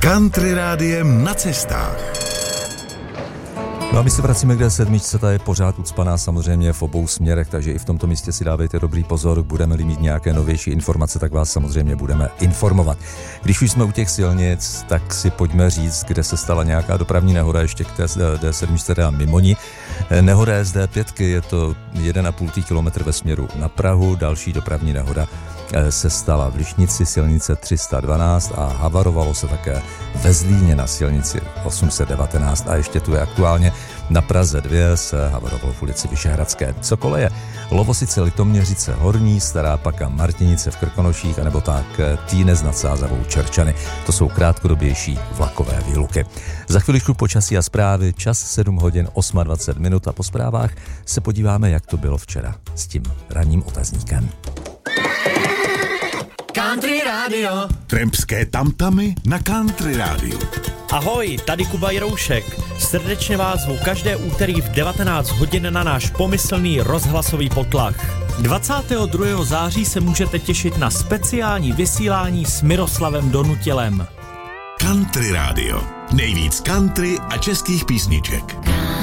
Country rádiem na cestách. No a my se vracíme k D7, ta je pořád ucpaná samozřejmě v obou směrech, takže i v tomto místě si dávejte dobrý pozor, budeme-li mít nějaké novější informace, tak vás samozřejmě budeme informovat. Když už jsme u těch silnic, tak si pojďme říct, kde se stala nějaká dopravní nehoda, ještě k té D7, teda mimo ní. Nehoda SD5, je to 1,5 kilometr ve směru na Prahu, další dopravní nehoda se stala v Lišnici, silnice 312 a havarovalo se také ve Zlíně na silnici 819 a ještě tu je aktuálně na Praze 2 se havarovalo v ulici Vyšehradské. Co koleje? Lovosice, Litoměřice, Horní, Stará Paka, Martinice v Krkonoších anebo tak Týnec nad Sázavou, Čerčany. To jsou krátkodobější vlakové výluky. Za chviličku počasí a zprávy, čas 7 hodin 28 minut a po zprávách se podíváme, jak to bylo včera s tím ranním otazníkem. Country Radio. Trampské tamtamy na Country rádiu. Ahoj, tady Kuba Jiroušek. Srdečně vás zvu každé úterý v 19 hodin na náš pomyslný rozhlasový potlach. 22. září se můžete těšit na speciální vysílání s Miroslavem Donutilem. Country rádio. Nejvíc country a českých písniček.